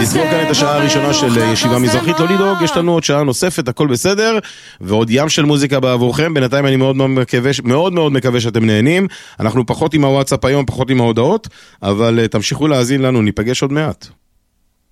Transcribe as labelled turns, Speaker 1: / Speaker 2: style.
Speaker 1: לסגור כאן את השעה הראשונה של ישיבה מזרחית. לא לדאוג, יש לנו עוד שעה נוספת, הכל בסדר, ועוד ים של מוזיקה בעבורכם. בינתיים אני מאוד מאוד מקווה שאתם נהנים. אנחנו פחות עם הוואטסאפ היום, פחות עם ההודעות, אבל תמשיכו להאזין לנו, ניפגש עוד מעט.